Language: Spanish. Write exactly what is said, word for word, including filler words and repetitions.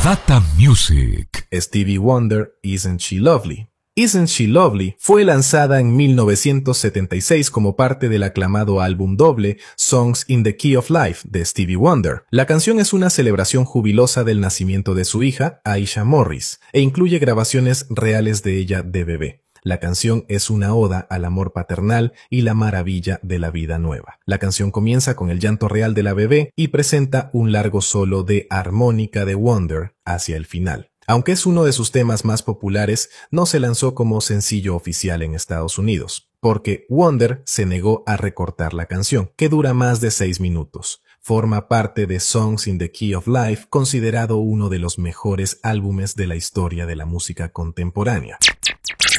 Data Music. Stevie Wonder, Isn't She Lovely. Isn't She Lovely fue lanzada en mil novecientos setenta y seis como parte del aclamado álbum doble Songs in the Key of Life de Stevie Wonder. La canción es una celebración jubilosa del nacimiento de su hija, Aisha Morris, e incluye grabaciones reales de ella de bebé. La canción es una oda al amor paternal y la maravilla de la vida nueva. La canción comienza con el llanto real de la bebé y presenta un largo solo de armónica de Wonder hacia el final. Aunque es uno de sus temas más populares, no se lanzó como sencillo oficial en Estados Unidos, porque Wonder se negó a recortar la canción, que dura más de seis minutos. Forma parte de Songs in the Key of Life, considerado uno de los mejores álbumes de la historia de la música contemporánea.